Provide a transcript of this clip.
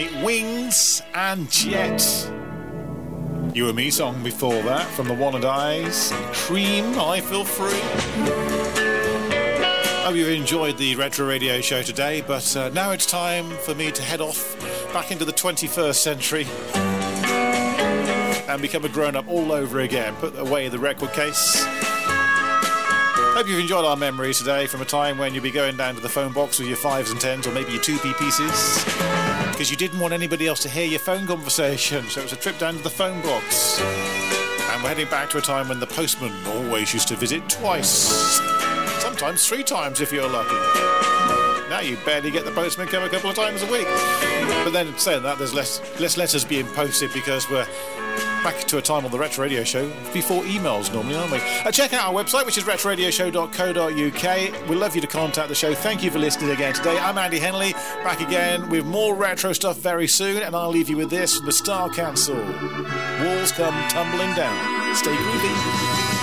Wings and Jet. You and Me song before that from The One and Eyes. Cream, I Feel Free. Hope you've enjoyed the Retro Radio Show today, but now it's time for me to head off back into the 21st century and become a grown-up all over again. Put away the record case. Hope you've enjoyed our memories today from a time when you'd be going down to the phone box with your 5s and 10s or maybe your 2p pieces because you didn't want anybody else to hear your phone conversation, so it was a trip down to the phone box. And we're heading back to a time when the postman always used to visit twice, sometimes 3 times if you're lucky. Now you barely get the postman come a couple of times a week. But then saying that, there's less letters being posted because we're back to a time on the Retro Radio Show before emails normally, aren't we? Check out our website, which is retroradioshow.co.uk. We'd love you to contact the show. Thank you for listening again today. I'm Andy Henley, back again with more retro stuff very soon, and I'll leave you with this from the Star Council. Walls come tumbling down. Stay groovy.